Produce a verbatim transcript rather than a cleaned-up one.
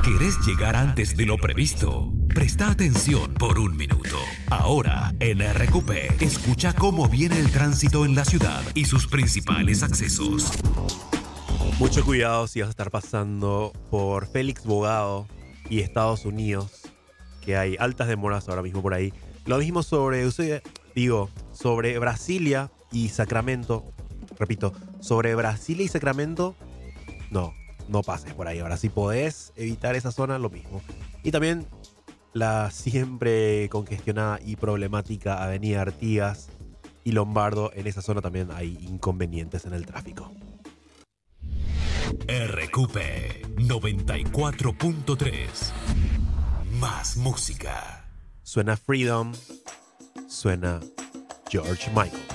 ¿Querés llegar antes de lo previsto? Presta atención por un minuto. Ahora, en R Q P, escucha cómo viene el tránsito en la ciudad y sus principales accesos. Mucho cuidado si vas a estar pasando por Félix Bogado y Estados Unidos, que hay altas demoras ahora mismo por ahí. Lo mismo sobre, digo, sobre Brasilia y Sacramento. Repito, sobre Brasilia y Sacramento, no, no pases por ahí. Ahora, si podés evitar esa zona, lo mismo. Y también la siempre congestionada y problemática Avenida Artigas y Lombardo. En esa zona también hay inconvenientes en el tráfico. R Q P noventa y cuatro punto tres. Más música. Suena Freedom, suena George Michael.